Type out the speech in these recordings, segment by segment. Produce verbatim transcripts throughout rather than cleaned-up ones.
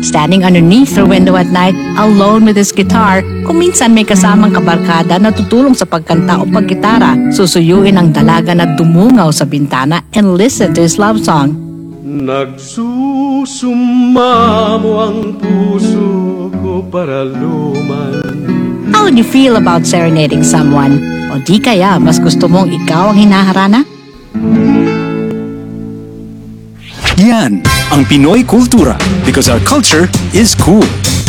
standing underneath her window at night, alone with his guitar, kung minsan may kasamang kabarkada na tutulong sa pagkanta o paggitara, susuyuin ang dalaga na dumungaw sa bintana and listen to his love song. Nagsusumamo ang puso ko para luman. How would you feel about serenading someone? O di kaya mas gusto mong ikaw ang hinaharana? Yan ang Pinoy kultura because our culture is cool.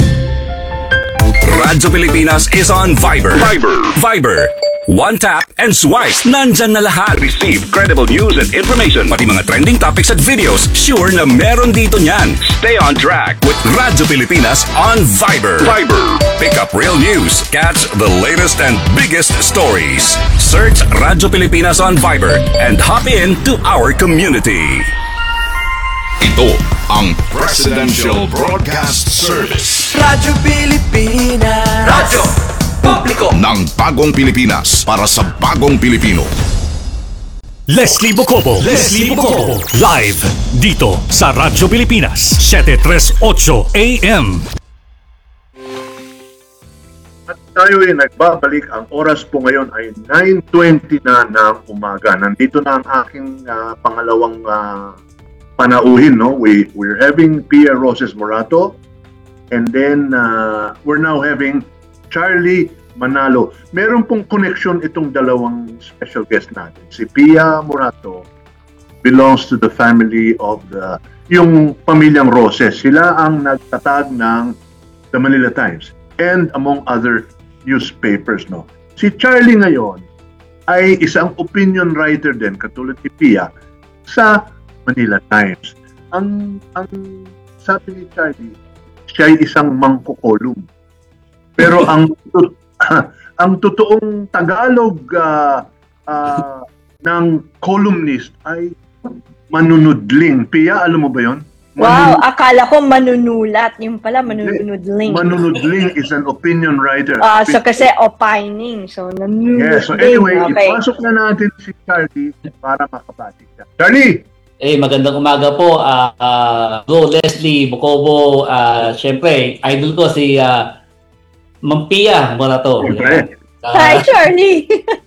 Radyo Pilipinas is on Viber. Viber. Viber. One tap and swipe. Nandyan na lahat. Receive credible news and information. Pati mga trending topics at videos. Sure na meron dito niyan. Stay on track with Radyo Pilipinas on Viber. Viber. Pick up real news. Catch the latest and biggest stories. Search Radyo Pilipinas on Viber and hop in to our community. Ito ang Presidential Broadcast Service. Radyo Pilipinas. Radyo Publiko ng Bagong Pilipinas para sa Bagong Pilipino. Leslie Bocobo. Leslie Bocobo. Live dito sa Radyo Pilipinas. seven thirty-eight A M. At tayo ay nagbabalik. Ang oras po ngayon ay nine twenty na ng umaga. Nandito na ang aking uh, pangalawang uh, panauhin, no? We we're having Pia Roses Morato, and then uh, we're now having Charlie Manalo. Meron pong connection itong dalawang special guest natin. Si Pia Morato belongs to the family of the yung pamilyang Roses. Sila ang nagtatag ng The Manila Times and among other newspapers, no. Si Charlie ngayon ay isang opinion writer din katulad ni Pia sa Manila Times. Ang ang sabi ni Charlie, siya ay isang mangkukolum. Pero ang ang totoong Tagalog uh, uh, ng columnist ay manunudling. Pia, alam mo ba 'yon? Wow, akala ko manunulat. Yung pala manunudling. Manunudling is an opinion writer. Ah, uh, so kasi opining. So nanunudling. Yeah, so anyway, okay. Ipasok na natin si Charlie para makabati siya. Charlie! Eh, magandang umaga po. Uh, uh, go Leslie Bocobo. Uh, Siyempre, idol ko si uh, Ma'am Pia Morato. Siyempre. Uh, Hi, Charlie!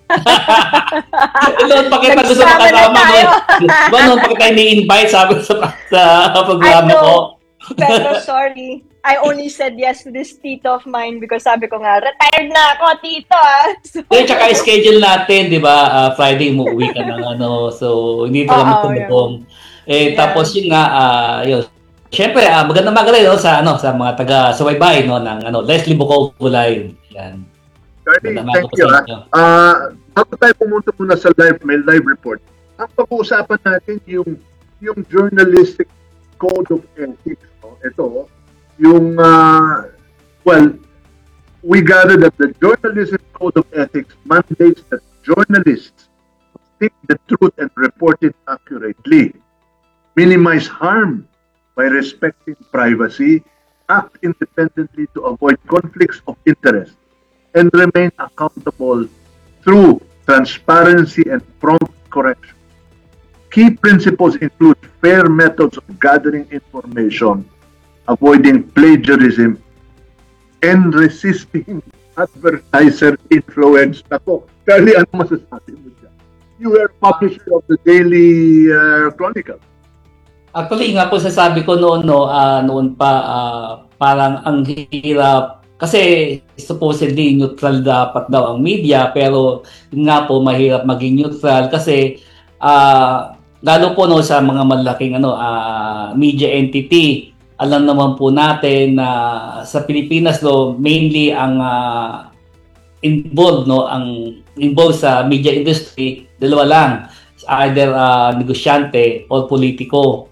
Noon pa kita gusto makasama mo. Noon pa kita ni-invite sabi sa, sa programa ko. Pero sorry, I only said yes to this tito of mine because sabi ko nga, retired na ako, tito ah. So, eh, tsaka schedule natin, di ba? Uh, Friday mo uwi ka ng ano. So, hindi talaga magtumutong. Eh, yeah. Tapos yun nga, uh, yun. Siyempre, uh, magandang magaling no, sa, ano, sa mga taga-subaybay no, ng ano, Leslie Bocobo Live. Yan. Charlie, thank you. Uh, Ako tayo pumunta muna sa live, may live report. Ang pag-uusapan natin yung yung journalistic code of ethics. No? Ito, yung, uh, well, we gathered that the journalism code of ethics mandates that journalists speak the truth and report it accurately, minimize harm by respecting privacy, act independently to avoid conflicts of interest, and remain accountable through transparency and prompt correction. Key principles include fair methods of gathering information, avoiding plagiarism, and resisting advertiser influence. Ako, Charlie, ano masasabi mo dyan? You were publisher of the Daily uh, Chronicle. Actually, nga po sasabi ko noon, no, uh, noon pa, uh, parang ang hirap. Kasi supposedly neutral dapat daw ang media, pero nga po mahirap maging neutral kasi uh, lalo po no sa mga malaking ano uh, media entity, alam naman po natin na uh, sa Pilipinas no mainly ang uh, involved no ang involved sa media industry dalawa lang, either uh, negosyante or politiko.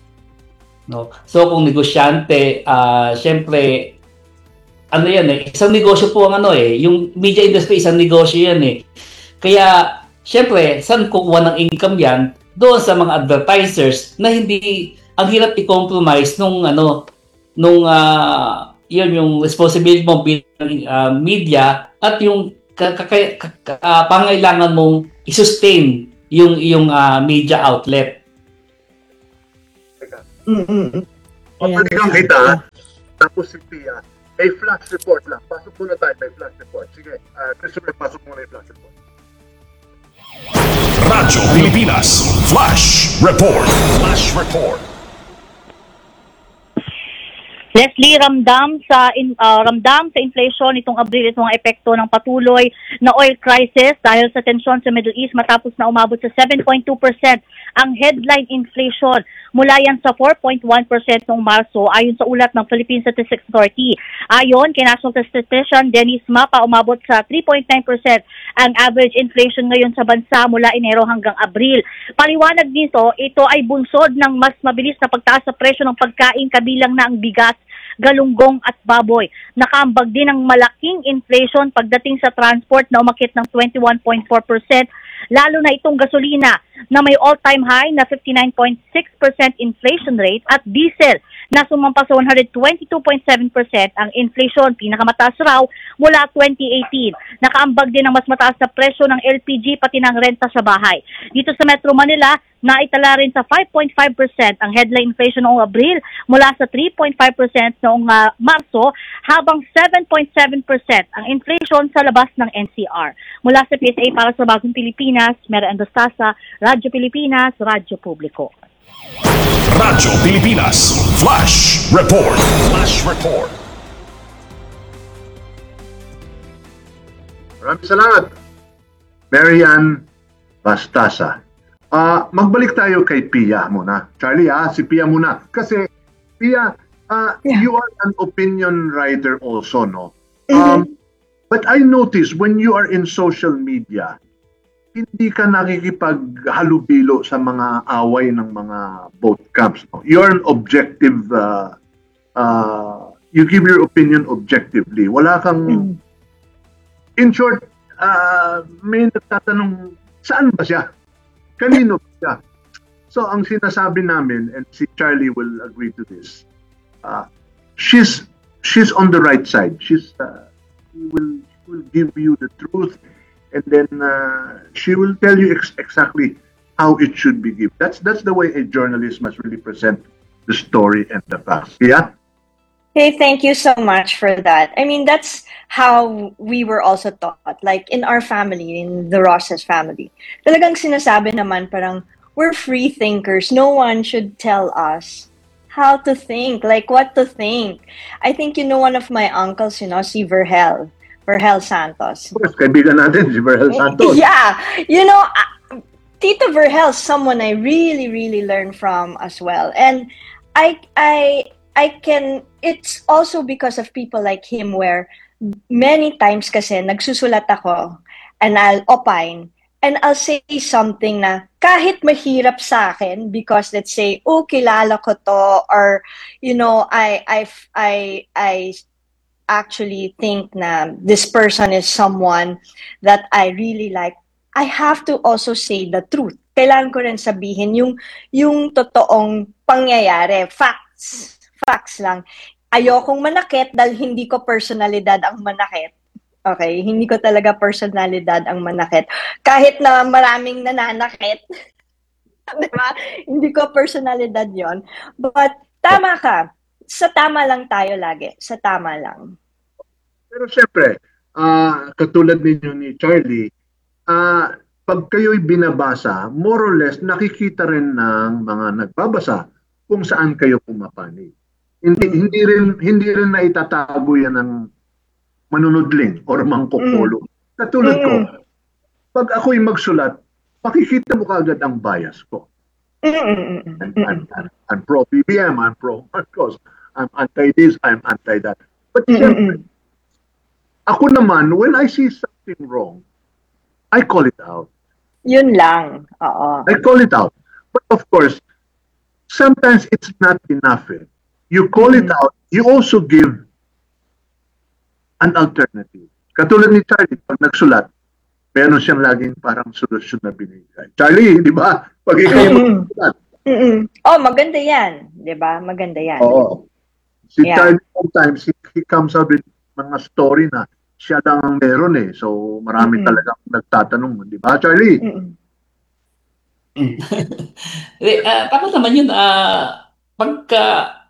No. So kung negosyante, uh, syempre ano yan eh, isang negosyo po ang ano eh, yung media industry isang negosyo yan eh. Kaya syempre, saan kukuha ng income yan? Doon sa mga advertisers na hindi, ang hirap i-compromise nung ano, nung uh, yun yung responsibility mo bilang uh, media at yung uh, pangailangan mong i-sustain yung yung uh, media outlet. Mm-hmm. Papalikan kita, tapos si Pia, ay flash report lang. Pasok muna tayo, may flash report. Sige, uh, Christopher, pasok muna yung flash report. Radyo Pilipinas Flash Report. Flash Report. Leslie, ramdam sa in, uh, ramdam sa inflation itong Abril itong epekto ng patuloy na oil crisis dahil sa tensyon sa Middle East matapos na umabot sa seven point two percent ang headline inflation. Mula yan sa four point one percent noong Marso ayon sa ulat ng Philippine Statistics Authority. Ayon kay National Statistician Dennis Mapa, umabot sa three point nine percent ang average inflation ngayon sa bansa mula Enero hanggang Abril. Paliwanag dito, ito ay bunsod ng mas mabilis na pagtaas sa presyo ng pagkain kabilang na ang bigas, galunggong at baboy. Nakaambag din ang malaking inflation pagdating sa transport na umakit ng twenty-one point four percent, lalo na itong gasolina na may all-time high na fifty-nine point six percent inflation rate at diesel na sumampa sa one hundred twenty-two point seven percent ang inflation, pinakamataas raw mula twenty eighteen. Nakaambag din ang mas mataas na presyo ng L P G pati ng renta sa bahay. Dito sa Metro Manila, naitala rin sa five point five percent ang headline inflation noong Abril mula sa three point five percent noong uh, Marso, habang seven point seven percent ang inflation sa labas ng N C R. Mula sa P S A para sa Bagong Pilipinas, Mera Endostasa, Radyo Pilipinas, Radyo Publiko. Radyo Pilipinas Flash Report. Flash Report. Maraming salamat, Marian Bastasa. Uh, magbalik tayo kay Pia muna. Charlie, ah, si Pia muna. Kasi, Pia, uh, Yeah. you are an opinion writer also, no? Mhm. Um, but I notice when you are in social media, hindi ka nakikipaghalubilo sa mga away ng mga both camps. No? You're an objective, uh, uh, you give your opinion objectively. Wala kang, Mhm. in short, uh, may nagtatanong, saan ba siya? Kanino ba siya? So, ang sinasabi namin, and si Charlie will agree to this, uh, she's she's on the right side. She's uh, she will will give you the truth, and then uh, she will tell you ex- exactly how it should be given. That's that's the way a journalist must really present the story and the facts. Yeah. Hey, thank you so much for that. I mean, that's how we were also taught, like in our family, in the Rosas family. Talagang sinasabi naman parang, we're free thinkers. No one should tell us how to think, like what to think. I think you know one of my uncles, you know, si Verhel, Verhel Santos. Of course, kaibigan natin si Verhel Santos. Yeah, you know, uh, Tito Verhel, someone I really, really learned from as well. And I, I, I can, it's also because of people like him where many times kasi nagsusulat ako and I'll opine and I'll say something na kahit mahirap sa akin because let's say, oh, kilala ko to, or, you know, I, I, I, I actually think na this person is someone that I really like, I have to also say the truth. Kailangan ko rin sabihin yung, yung totoong pangyayari, facts. Facts lang. Ayokong manakit dahil hindi ko personalidad ang manakit. Okay? Hindi ko talaga personalidad ang manakit. Kahit na maraming nananakit. Diba? Hindi ko personalidad yon. But tama ka. Sa tama lang tayo lagi. Sa tama lang. Pero syempre, uh, katulad ninyo ni Charlie, uh, pag kayo'y binabasa, more or less, nakikita rin ng mga nagbabasa kung saan kayo pumapanig. Hindi hindi rin hindi rin naitatago yan ng manunudling or mangkokolo. Mm. Katulad mm. ko, pag ako'y magsulat, makikita mo kaagad ang bias ko. Mm. I'm, I'm, I'm, I'm pro B B M, I'm pro Marcos, I'm anti this, I'm anti that. But mm. siyempre, ako naman, when I see something wrong, I call it out. Yun lang. Oo. I call it out. But of course, sometimes it's not enough. Eh. You call mm-hmm. it out, you also give an alternative. Katulad ni Charlie, pag nagsulat, meron siyang laging parang solusyon na binigay. Charlie, di ba? Pag ikaw mm-hmm. magsulat. Mm-hmm. Oh, maganda yan. Di ba? Maganda yan. Oo. Si yeah. Charlie, sometimes, he, he comes out with mga story na siya lang ang meron eh. So, marami mm-hmm. talagang nagtatanong. Di ba, Charlie? Mm-hmm. uh, paano naman yun? Uh, pagka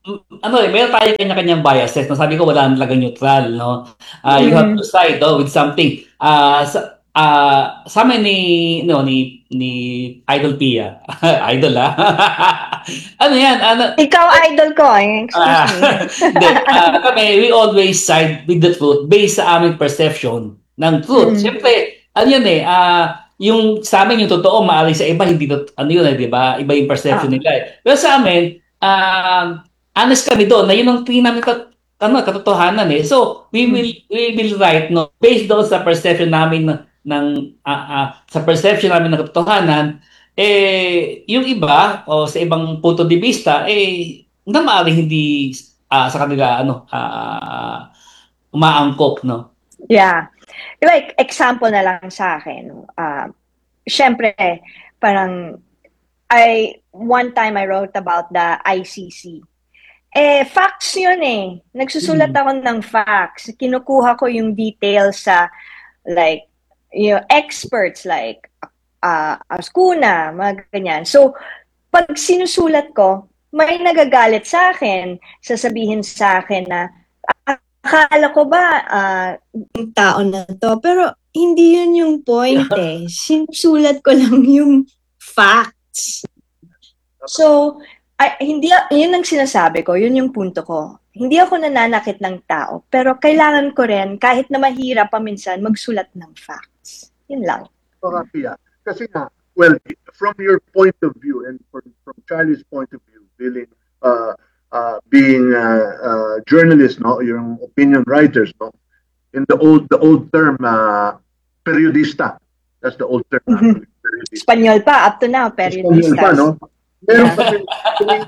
ano eh, meron tayo kanya-kanyang biases. No? Sabi ko, wala talagang neutral, no? Ah, you have to side oh, with something. Ah, sa ah, sa amin ni no ni ni Idol Pia. Idol ah. Ano 'yan? Ano Ikaw idol ko, eh. Excuse ah, me. hindi, ah, kami, we always side with the truth based sa aming perception ng truth. Mm. Siyempre, ano yun eh, ah, yung sa amin yung totoo, maaari sa iba, hindi to, ano yun eh, di ba? Iba yung perception Ah. nila eh. Pero sa amin, ah, honest kami doon, na yun ang tingin namin kat, ano, katotohanan eh. So, we will, we will write, no, based doon sa perception namin ng, ng ah, ah, sa perception namin ng katotohanan, eh, yung iba, o sa ibang punto de vista, eh, na maaaring hindi ah, sa kanila, ano, ah, umaangkop, no? Yeah. Like, example na lang sa akin. Uh, Siyempre, parang, I, one time I wrote about the I C C. Eh, facts yun eh. Nagsusulat ako ng facts. Kinukuha ko yung details sa, like, yung experts, like, uh, Ascuna, mga ganyan. So, pag sinusulat ko, may nagagalit sa akin, sasabihin sa akin na, akala ko ba, uh, yung tao na to, pero hindi yun yung point eh. Sinusulat ko lang yung facts. So, ay, hindi, yun ang sinasabi ko, yun yung punto ko. Hindi ako nananakit ng tao, pero kailangan ko rin, kahit na mahirap pa minsan, magsulat ng facts. Yun lang. Okay, Pia. Kasi nga, well, from your point of view and from, from Charlie's point of view, feeling, uh, uh, being uh, uh, journalists, no, yung opinion writers, no, in the old the old term, uh, periodista. That's the old term. Mm-hmm. Periodista. Espanyol pa, up to now, periodistas. Espanyol pa, no? Meron pa rin three,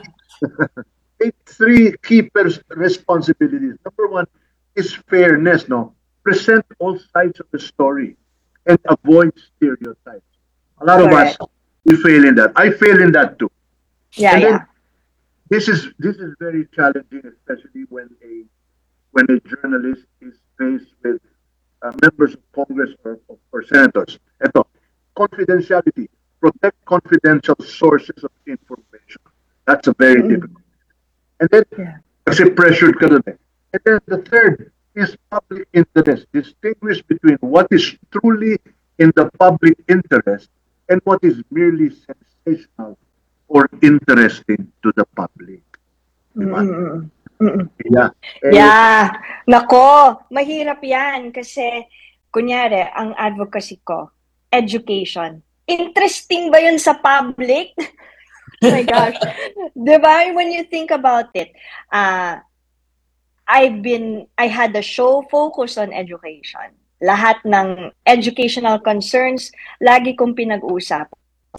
three key pers- responsibilities. Number one is fairness, no? Present all sides of the story and avoid stereotypes. A lot Correct. of us, we fail in that. I fail in that too. Yeah, And then, yeah. This is this is very challenging, especially when a when a journalist is faced with uh, members of Congress or, or senators. Ito, confidentiality. Protect confidential sources of information. That's a very Mm. difficult. And then, Yeah. kasi pressured ka dun eh. And then the third is public interest. Distinguish between what is truly in the public interest and what is merely sensational or interesting to the public. Diba? Mm-mm. Mm-mm. Yeah. Eh, Yeah. Nako, mahirap yan kasi, kunyari, ang advocacy ko, education. Interesting ba yun sa public? Oh my gosh. Diba? When you think about it, uh, I've been, I had a show focused on education. Lahat ng educational concerns, lagi kong pinag-usap.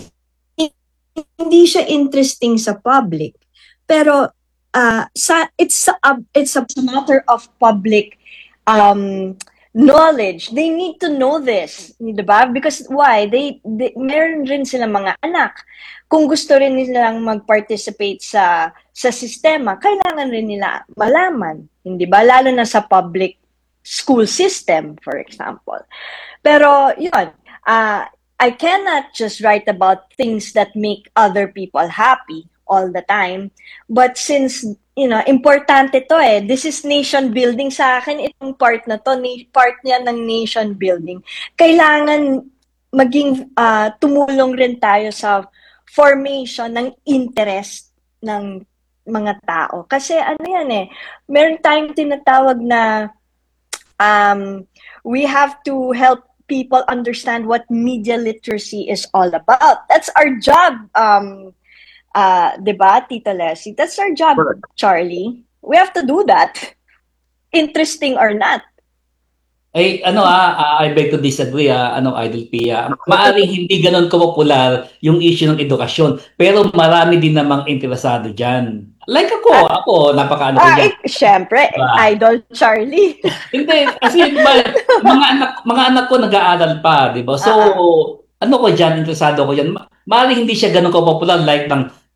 Hindi siya interesting sa public, pero uh, sa it's a, it's a matter of public um, knowledge. They need to know this, di ba? Because why? They, they meron rin silang mga anak. Kung gusto rin nilang mag-participate sa sa sistema, kailangan rin nila malaman, hindi ba? Lalo na sa public school system, for example. Pero yun, uh, I cannot just write about things that make other people happy all the time. But since, you know, importante to eh. This is nation building sa akin. Itong part na to, part niya ng nation building. Kailangan maging uh, tumulong rin tayo sa formation ng interest ng mga tao. Kasi ano yan eh, meron tayong tinatawag na um, we have to help people understand what media literacy is all about. That's our job, um, uh, diba, Tito Leslie? That's our job, Charlie. We have to do that, interesting or not. Eh, ano ah, ah, I beg to disagree ah, ano, Idol Pia. Maaring hindi ganun kapopular yung issue ng edukasyon, pero marami din namang interesado dyan. Like ako, Ah. ako, napaka-ano ko Ah, dyan. eh, syempre, Diba? Idol Charlie. Hindi, kasi diba, mga anak, mga anak ko nag-aaral pa, di ba? So, Ah. ano ko dyan, interesado ko dyan. Ma- Maaring hindi siya ganun kapopular like ng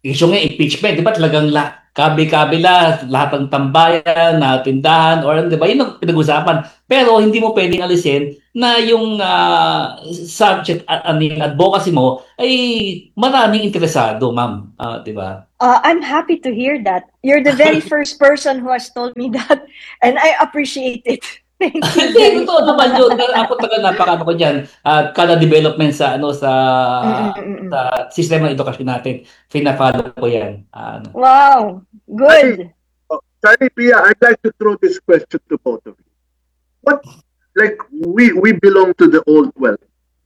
issue nga impeachment, di ba talagang la, kabi-kabila, lahat ng tambayan, na tindahan, or di ba, yun ang pinag-usapan. Pero hindi mo pwedeng alisin na yung uh, subject at uh, yung advocacy mo ay maraming interesado, ma'am. Uh, di ba? Uh, I'm happy to hear that. You're the very first person who has told me that, and I appreciate it. Thank you. Hindi, totoo naman yun. Ako talaga napakano ko dyan. At kada development sa ano sa Mm-mm-mm. sa sistema ng edukasyon natin, pina-follow ko yan. Ano. Wow, good. Oh, Charlie, Pia, I'd like to throw this question to both of you. What, like, we we belong to the old well.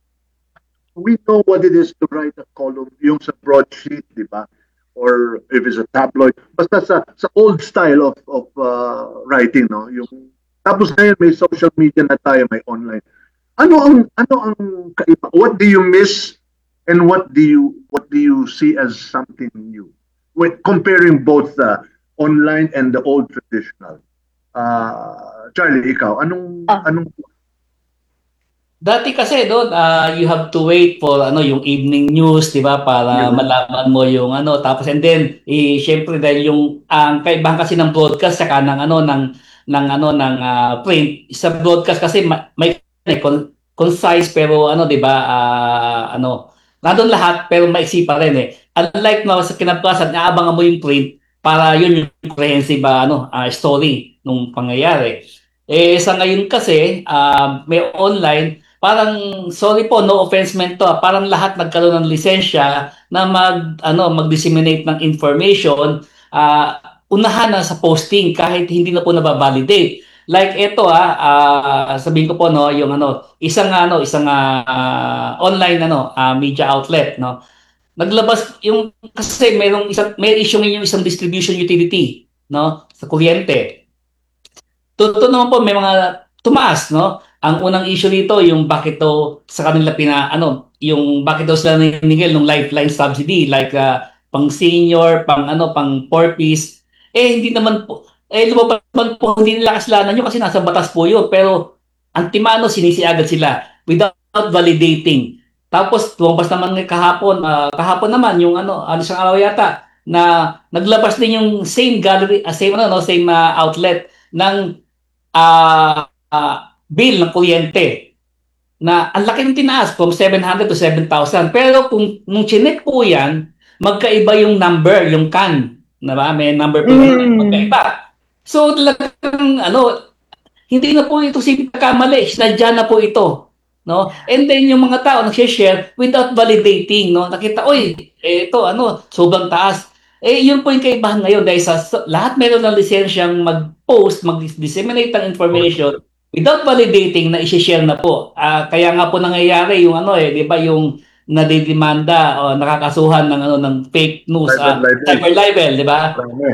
We know what it is to write a column, yung sa broadsheet, di ba? Or if it's a tabloid, basta sa sa old style of of uh, writing, no? Yung tapos ngayon may social media na tayo, may online. Ano ang ano ang kaiba? What do you miss and what do you what do you see as something new? When comparing both the online and the old traditional. Uh, Charlie, ikaw, anong Ah. anong Dati kasi doon, uh, you have to wait for ano yung evening news, 'di ba, para Yeah. malaman mo yung ano, tapos and then eh syempre dahil yung ang kaibahan kasi ng broadcast saka ng ano ng ng ano ng uh, print, sa broadcast kasi ma- may may con- concise pero ano 'di ba, uh, ano, nandun lahat pero maiksi pa rin eh. Unlike no sa kinabukasan, naabangan mo yung print para yun yung comprehensive uh, ano uh, story nung pangyayari. Eh sa ngayon kasi, uh, may online, parang sorry po, no offense meant to, ah, parang lahat nagkaroon ng lisensya na mag ano mag-disseminate ng information, uh, unahan na sa posting kahit hindi na po nababalidate. Like ito ah, uh, sabihin ko po no, yung ano, isang ano, isang uh, online ano, uh, media outlet no. Naglabas yung kasi mayroong isang may issue yung isang distribution utility no sa kuryente. Totoo naman po may mga tumaas no. Ang unang issue dito yung bakit daw sa kanila pina ano, yung bakit daw sila nanginigil ng lifeline subsidy like uh, pang senior, pang ano, pang four piece. Eh hindi naman po eh lumabas naman po hindi nila kasalanan yun kasi nasa batas po yun. Pero antimano sinisi agad sila without validating. Tapos lumabas naman kahapon, uh, kahapon naman yung ano, ano siyang araw yata na naglabas din yung same gallery, uh, same ano no, same uh, outlet ng uh, uh, bill ng kuryente na ang laki ng tinaas from seven hundred to seven thousand. Pero kung nung chinek po yan, magkaiba yung number, yung can. Diba? May number po Mm. magkaiba. So talagang ano, hindi na po ito simple kamali, sinadya na po ito. No? And then yung mga tao nag-share without validating, no? Nakita, oy, eh, ito ano, sobrang taas. Eh yun po yung kaibahan ngayon dahil sa so, lahat meron ng lisensyang mag-post, mag-disseminate ng information without validating na i-share na po. Uh, kaya nga po nangyayari yung ano eh, 'di ba, yung nadidemanda o nakakasuhan ng ano ng fake news, Cyber uh, libel. cyber libel, 'di ba? Tama.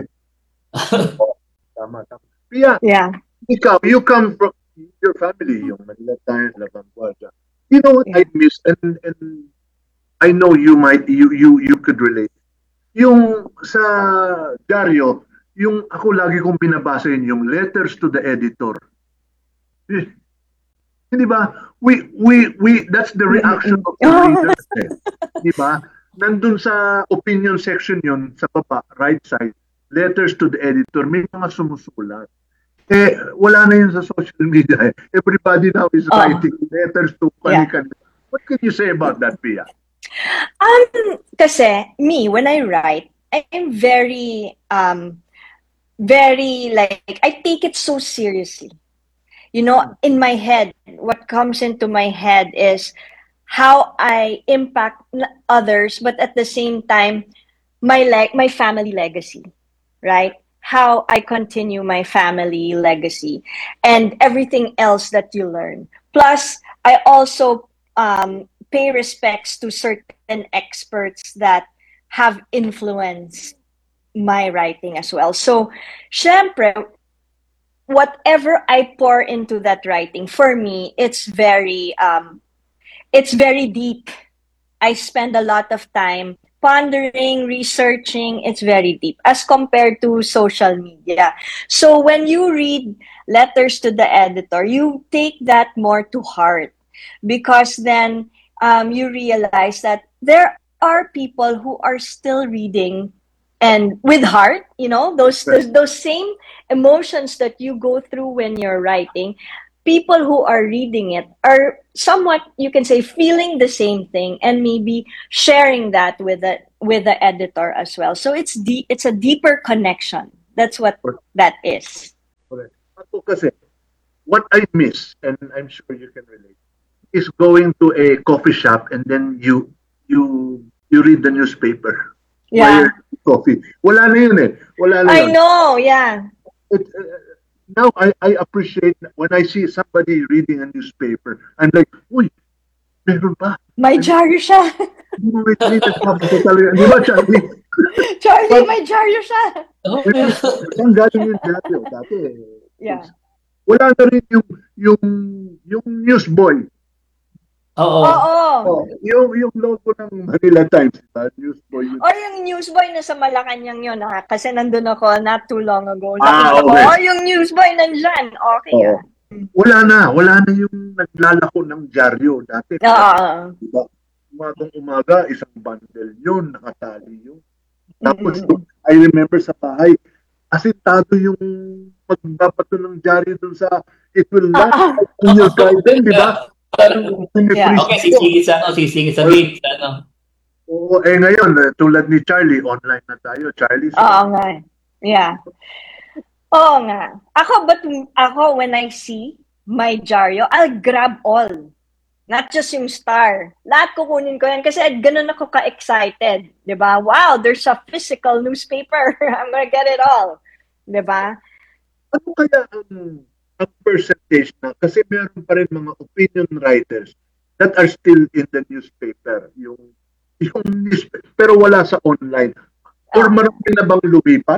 Tama, tama. Pia, Yeah. ikaw, you come from your family, yung Manila Times, La Vanguardia. You know what Yeah. I miss, and and I know you might, you you you could relate. Yung sa diaryo, yung ako lagi kong binabasa yun, yung letters to the editor. Eh, Hindi ba? We we we that's the reaction of the readers. Eh. Di ba? Nandun sa opinion section yun, sa baba, right side, letters to the editor, may mga sumusulat. Eh, wala na yun sa social media. Eh. Everybody now is Oh. writing letters to Yeah. kani-kani. What can you say about that, Pia? Um, kasi me, when I write, I'm very, um, very like, I take it so seriously. You know, in my head, what comes into my head is how I impact n- others, but at the same time, my leg, my family legacy, right? How I continue my family legacy and everything else that you learn. Plus, I also um, pay respects to certain experts that have influenced my writing as well. So, syempre, whatever I pour into that writing, for me, it's very, um, it's very deep. I spend a lot of time pondering, researching. It's very deep as compared to social media. So when you read letters to the editor, you take that more to heart because then um, you realize that there are people who are still reading and with heart, you know, those, those those same emotions that you go through when you're writing. People who are reading it are somewhat, you can say, feeling the same thing and maybe sharing that with the with the editor as well. So it's deep, it's a deeper connection. That's what that is. Correct. Ako kasi, what I miss, and I'm sure you can relate, is going to a coffee shop and then you you you read the newspaper. Yeah. Coffee. Wala na yun eh. Wala na I yun. know, yeah. It, uh, now I, I appreciate when I see somebody reading a newspaper. I'm like, uy, meron ba? May dyaryo siya. Wait, wait, talaga. Di ba, Charlie? Charlie, may dyaryo siya. Saan galing yung dyaryo? Dati, Yeah. wala na rin yung, yung, yung newsboy. Oo. Oo. Oh, yung, yung logo ng Manila Times, diba? Newsboy yun. O yung newsboy na sa Malacanang yun, ha? Kasi nandun ako not too long ago. Ah, Nakita ko, okay. oh, yung newsboy nandyan. Okay, Oo. ah. Wala na, wala na yung naglalako ng dyaryo dati. Oo. Diba? Umagang umaga, isang bundle yun, nakatali yun. Tapos, Mm-hmm. I remember sa bahay, asintado yung magbabato ng dyaryo dun sa It Will Not in Your Garden, di ba? Yeah. Okay, sisingit sa ano, sisingit sa gate, ano. Oo, eh ngayon, eh, tulad ni Charlie, online na tayo. Charlie, Oo nga. Yeah. Oo nga. Ako, but ako, when I see my dyaryo, I'll grab all. Not just yung star. Lahat kukunin ko yan kasi ganun ako ka-excited. Diba? Wow, there's a physical newspaper. I'm gonna get it all. Diba? ano kaya ang, ang percentage na? Kasi meron pa rin mga opinion writers that are still in the newspaper. Yung, yung newspaper, pero wala sa online. Or marami na bang lumipat?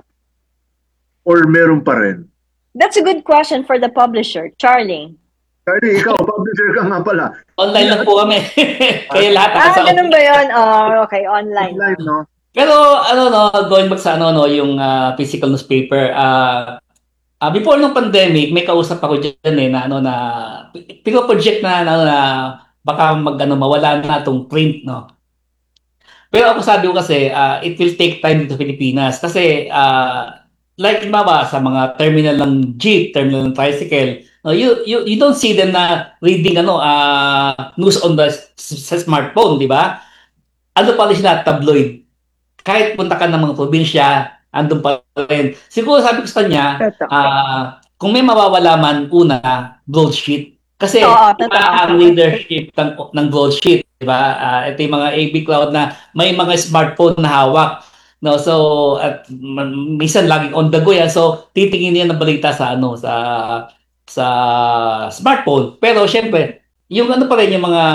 Or meron pa rin? That's a good question for the publisher, Charlie. Charlie, ikaw, publisher ka nga pala. Online lang po kami. Kaya lahat Ah, sa ganun ba yun? Oh, okay, online. Online, no? Pero ano no, going back sa ano no, yung ah, physical newspaper, ah ah, before nung pandemic, may kausap ako diyan eh na ano na pino project na ano na baka mag ano, mawala na tong print no. Pero ako sabi ko kasi ah, it will take time dito sa Pilipinas kasi ah, like ba sa mga terminal ng jeep, terminal ng tricycle, no, you you you don't see them na reading ano ah, news on the sa smartphone, di ba? Ano pa rin sila, tabloid. Kahit punta ka ng mga probinsya, andun pa rin. Siguro sabi ko sa kanya, ah, kung may mawawala man, una, broadsheet. Kasi Oo, iba totoo. ang leadership ng, ng broadsheet. Diba? Ah, ito yung mga A B Cloud na may mga smartphone na hawak. No, so at man- minsan laging on the go yan. So titingin niya ng balita sa ano sa sa smartphone. Pero syempre, yung ano pa rin yung mga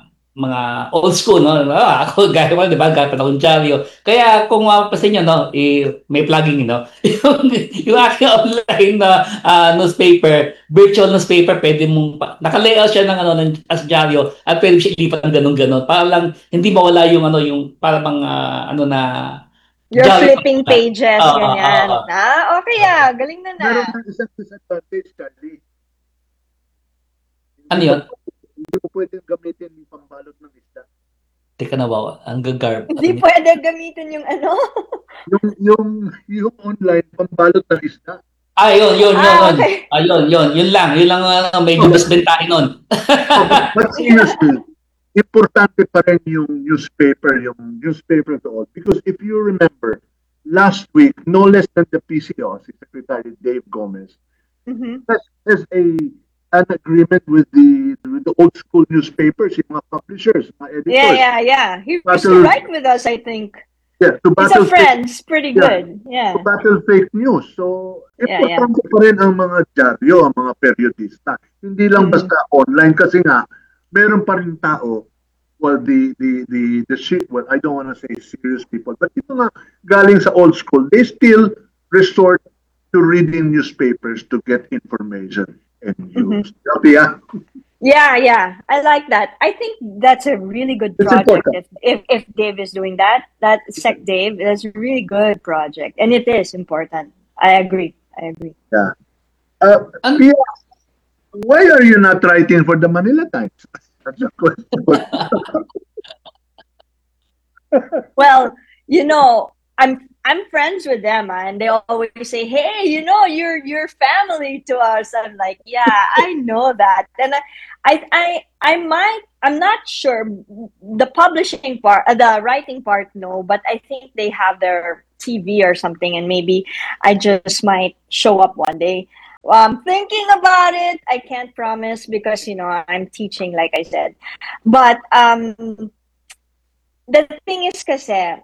mga old school, no? Ah, ako, gaya mo, di ba? Gaya pa akong dyaryo. Kaya kung mapapasin nyo, no? I, may plugging, no? yung, yung aking online na ah, newspaper, virtual newspaper, pwede mong, pa- naka-layout siya ng, ano, ng as dyaryo, at pwede siya ilipat ng ganun-ganun. Para lang, hindi mawala yung, ano, yung, para bang, ah, ano na, You're dyaryo. flipping pages, Ah, ah, ganyan. ah, ah. Ah, okay ah, galing na na. Meron ng isang disadvantage, Charlie. Ano yun? Hindi mo pwedeng gamitin yung pambalot ng isda. Teka na ba? Ang gagarb. Hindi pwede gamitin yung ano. Yung, yung, yung online, pambalot ng isda. Ah, yun, yun, yun, Ah, yun. okay. Ah, yun, yun, yun lang. Yun lang, uh, medyo mas bentahin nun. But seriously, importante pa rin yung newspaper, yung newspaper to all. Because if you remember, last week, no less than the P C O, si Secretary Dave Gomez, Mhm. has, has a an agreement with the with the old school newspapers, yung mga publishers, mga editors. Yeah, yeah, yeah. He used to Battle- write with us, I think. Yeah, to He's battle a friend. He's pretty Yeah. good. Yeah. to battle fake news. So, Yeah, yeah. importante pa rin ang mga dyaryo, ang mga periodista. Hindi lang Mhm. basta online kasi nga, meron pa rin tao, well, the, the, the, the, shi- well, I don't want to say serious people, but ito nga, galing sa old school, they still resort to reading newspapers to get information and news. Mm-hmm. Yeah. Yeah, yeah. I like that. I think that's a really good It's project. If, important. if if Dave is doing that, that Sec Dave, that's a really good project. And it is important. I agree. I agree. Yeah. Uh, Ano- Pia, why are you not writing for the Manila Times? That's a question. Well, you know, I'm I'm friends with them, ah, and they always say, "Hey, you know, you're you're family to us." I'm like, "Yeah, I know that," and I I I, I might. I'm not sure the publishing part, uh, the writing part, no, but I think they have their T V or something, and maybe I just might show up one day. Well, I'm thinking about it. I can't promise because you know I'm teaching, like I said, but um, the thing is, kasi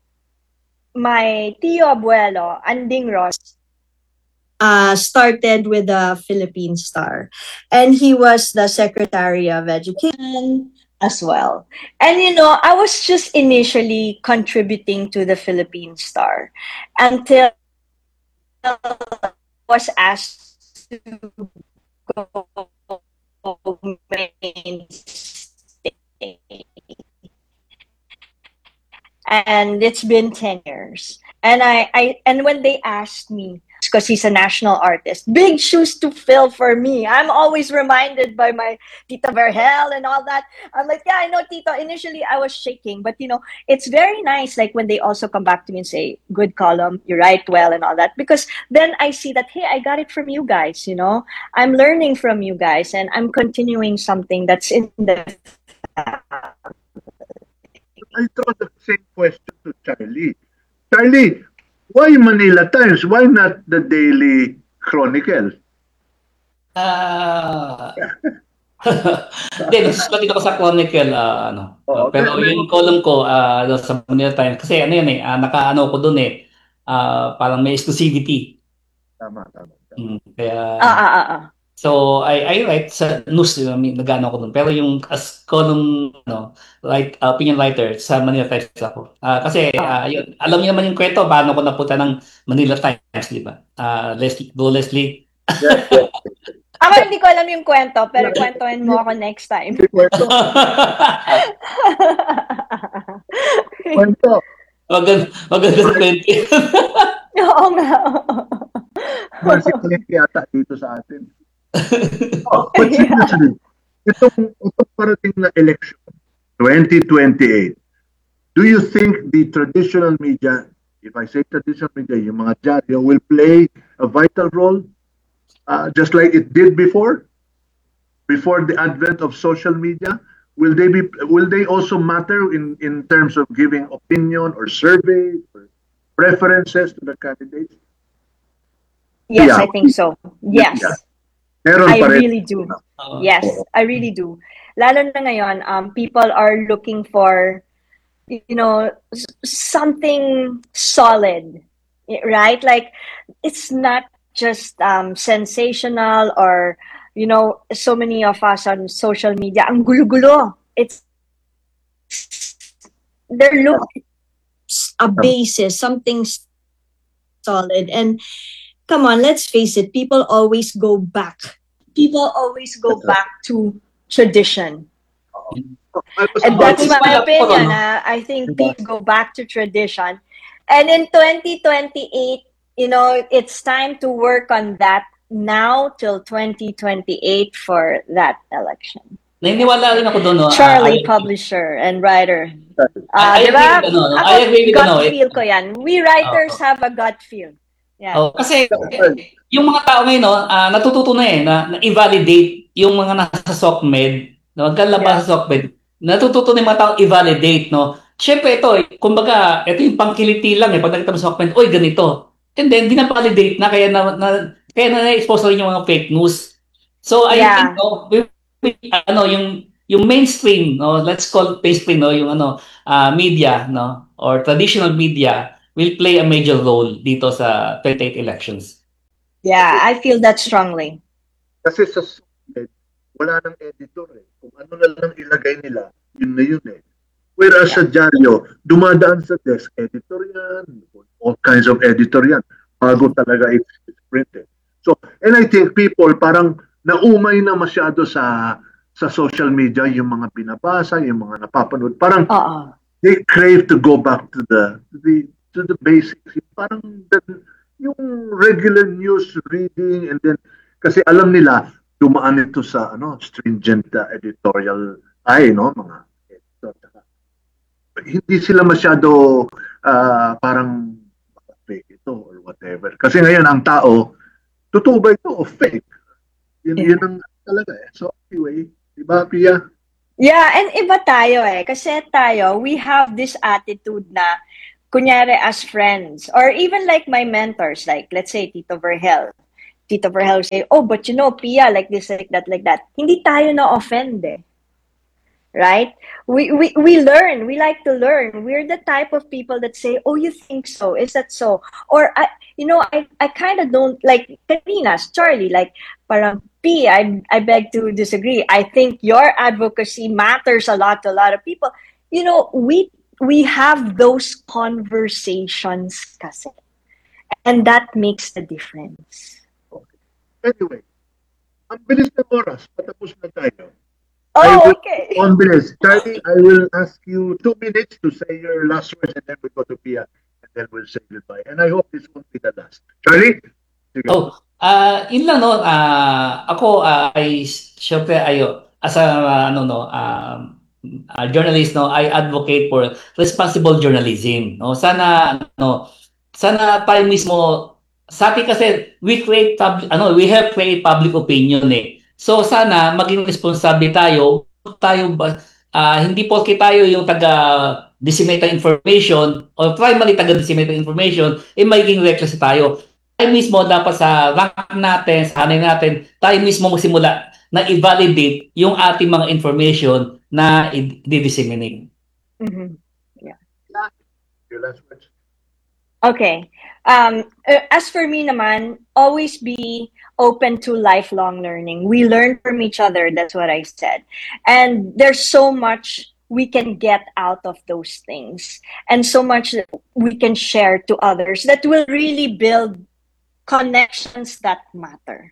my tío abuelo, Anding Ross, uh, started with the Philippine Star. And he was the Secretary of Education as well. And you know, I was just initially contributing to the Philippine Star until I was asked to go mainstay. And it's been ten years. And I, I and when they asked me, because he's a national artist, big shoes to fill for me. I'm always reminded by my Tita Verhel and all that. I'm like, yeah, I know, Tito. Initially, I was shaking, but you know, it's very nice. Like when they also come back to me and say, "Good column, you write well," and all that, because then I see that, hey, I got it from you guys. You know, I'm learning from you guys, and I'm continuing something that's in the. I throw the same question to Charlie. Charlie, why Manila Times? Why not the Daily Chronicle? Ah. Hindi, nasusulat din ako sa Chronicle, ah, ano. Oo, pero may- yung column ko ah, ano, sa Manila Times, kasi ano yun eh, ah, nakaano ko dun eh, ah, parang may exclusivity. Tama, tama. Mm, kaya, Ah, ah, ah, ah. so I I write sa news, I mean, nag-ano ako dun. Pero yung as column, ano, like uh, opinion writer sa Manila Times ako. Ah, kasi ah, yun, alam niyo naman yung kwento, paano ko napunta ng Manila Times, di ba? Ah, Leslie, Go Leslie. Yes, yes. Ako hindi ko alam yung kwento, pero kwentuhin mo ako next time. Kwento. Kwento. Maganda, maganda sa kwento. Oo nga. Kasi yata dito sa atin. Oh, but seriously, itong, itong parating na election, twenty twenty-eight, do you think the traditional media, if I say traditional media, yung mga dyaryo, will play a vital role uh, just like it did before? Before the advent of social media? Will they be? Will they also matter in, in terms of giving opinion or surveys or preferences to the candidates? Yes, Yeah. I think so. Yes. Yeah. Meron I pa rin. really do. Yes, I really do. Lalo na ngayon, um, people are looking for, you know, s- something solid, right? Like, it's not just um, sensational or, you know, so many of us on social media, ang gulo-gulo. It's, they're looking a basis, something solid. And come on, let's face it, people always go back. People always go back to tradition. And that's my opinion. Uh, I think people go back to tradition. And in twenty twenty-eight, you know, it's time to work on that now till twenty twenty-eight for that election. Naniniwala rin ako doon, no? Charlie, Ah, I- publisher and writer. Uh, I- I diba? agree with ano, no? Ako, I agree with gut ano, eh. feel ko yan. We writers have a gut feel. Yeah. Oh, kasi yung mga tao ngayon, no, ah, natututo na eh, na, na i-validate yung mga nasa SOCMED, na magkalabas sa SOCMED, natututo na yung mga tao i-validate, no? Siyempre ito, eh, kumbaga, ito yung pangkiliti lang eh, pag nakita mo sa SOCMED, oy, ganito. And then, di na-validate na, kaya na, na kaya na na-expose na rin yung mga fake news. So, I Yeah. think, no, we, we, ano, yung, yung mainstream, no, let's call it mainstream, no, yung ano, ah, media, no, or traditional media, will play a major role dito sa twenty-eight elections. Yeah, I feel that strongly. Kasi sa susunod, wala nang editor eh. Kung ano na lang ilagay nila, yun na yun eh. Whereas sa dyaryo, dumadaan sa desk, editor yan, all kinds of editor yan, bago talaga it's, it's printed. So, and I think people parang naumay na masyado sa sa social media, yung mga binabasa, yung mga napapanood, parang Oo. they crave to go back to the to the to the basics. Parang the, yung regular news reading, and then kasi alam nila dumaan ito sa ano stringent uh, editorial ay no mga editor. hindi sila masyado ah, parang fake ito or whatever. Kasi ngayon ang tao, totoo ba ito o fake? Yun, Yeah. yun ang talaga eh. So anyway, di ba, Pia? Yeah, and iba tayo eh. Kasi tayo, we have this attitude na, kunyari as friends, or even like my mentors, like let's say Tito Vergel. Tito Vergel say, oh, but you know, Pia, like this, like that, like that. Hindi tayo na-offend eh. Right? We, we, we learn. We like to learn. We're the type of people that say, oh, you think so? Is that so? Or, I, you know, I, I kind of don't, like, Karinas, Charlie, like, parang, P, I, I beg to disagree. I think your advocacy matters a lot to a lot of people. You know, we we have those conversations kasi. And that makes the difference. Anyway, ang bilis ng oras, patapos na tayo. I Oh, will- okay. On bilis. Charlie, I will ask you two minutes to say your last words and then we go to Pia and then we'll say goodbye. And I hope this won't be the last. Charlie? Sige. Oh, ah yun lang no. Ah ako ah, ay syempre ayo as a ano no um ah, journalist no, I advocate for responsible journalism. No, sana no, sana tayo mismo sa atin kasi we create public ano, we have create public opinion eh. So sana maging responsable tayo. Tayo ba ah, hindi porke tayo yung taga disseminate ng information or primarily taga disseminate ng information, eh magiging reckless tayo. Tayo mismo dapat sa rank natin, sa hanay natin, tayo mismo magsimula na i-validate yung ating mga information na i-disseminate. Mhm. Your last words. Okay. Um, uh, as for me naman, always be open to lifelong learning. We learn from each other. That's what I said. And there's so much we can get out of those things and so much that we can share to others that will really build connections that matter.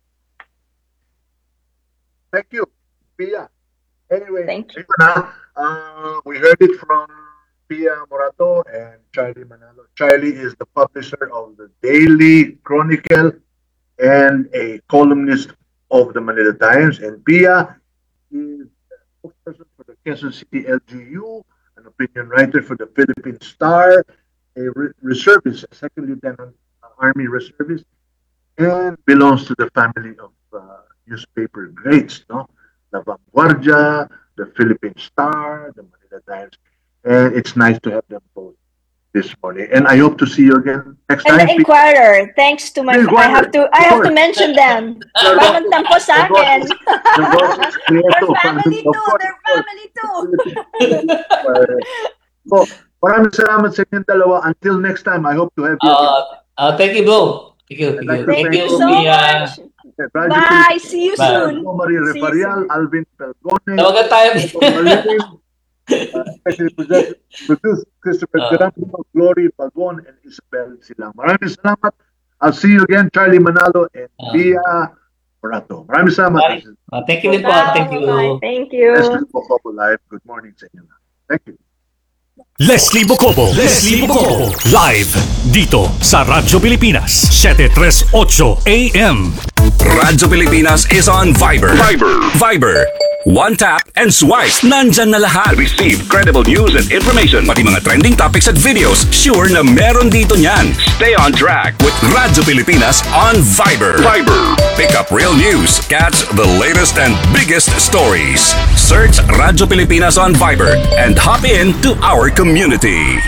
Thank you, Pia. Anyway, Thank you. ito na. Uh, we heard it from Pia Morato and Charlie Manalo. Charlie is the publisher of the Daily Chronicle and a columnist of the Manila Times. And Pia is a spokesperson for the Quezon City L G U, an opinion writer for the Philippine Star, a re- reservist, a second lieutenant uh, Army reservist, and belongs to the family of uh, newspaper greats, no? La Vanguardia, the Philippine Star, the Manila Times. And it's nice to have them both this morning. And I hope to see you again next And time. the Inquirer, thanks to my, The I have to, I have to Inquirer. mention them. The Parang tampo sa akin. The bosses, They're Prieto, family of too. course, They're family too. uh, So, maraming salamat sa inyong dalawa. Until next time, I hope to have you again. Uh, uh, thank you, bro. Thank you. Thank you. Thank you so Pia. much. Okay, Radio Bye. Philippines. See you Bye. soon. Marie See you Reparial, soon. Alvin Pelgone, Tawagan tayo. Malin, uh, specially produced, produced Christopher Ah. Geronimo, Glory Pagon, and Isabel Silang. Maraming salamat. I'll see you again, Charlie Manalo and Ah. Pia Morato. Maraming salamat. Bye. Uh, thank you din po. Bye. Thank you. Bye. Thank you. Leslie Bocobo Live. Good morning sa inyo. Thank you. Leslie Bocobo. Leslie Bocobo. Live dito sa Radyo Pilipinas. seven thirty-eight A M. Radyo Pilipinas is on Viber. Viber. Viber. One tap and swipe. Nandyan na lahat. Receive credible news and information. Pati mga trending topics at videos. Sure na meron dito niyan. Stay on track with Radyo Pilipinas on Viber. Viber. Pick up real news. Catch the latest and biggest stories. Search Radyo Pilipinas on Viber and hop in to our community.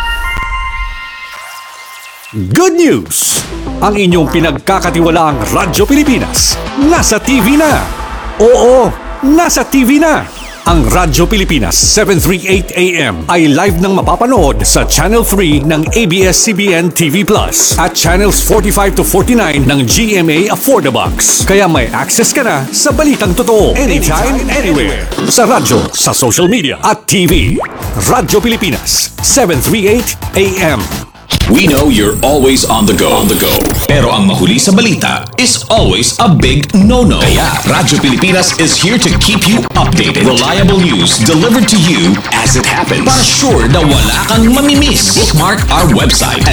Good news! Ang inyong pinagkakatiwalaang Radyo Pilipinas nasa T V na. Oo, nasa T V na. Ang Radyo Pilipinas seven thirty-eight A M ay live nang mapapanood sa Channel three ng A B S C B N T V Plus at Channels forty-five to forty-nine ng G M A Affordabox. Kaya may access ka na sa balitang totoo anytime, anywhere. Sa radyo, sa social media at T V. Radyo Pilipinas seven thirty-eight A M. We know you're always on the go. On the go. Pero ang mahuli sa balita is always a big no-no. Kaya Radyo Pilipinas is here to keep you updated. Reliable news delivered to you as it happens. Para sure na wala kang mamimiss. Bookmark our website at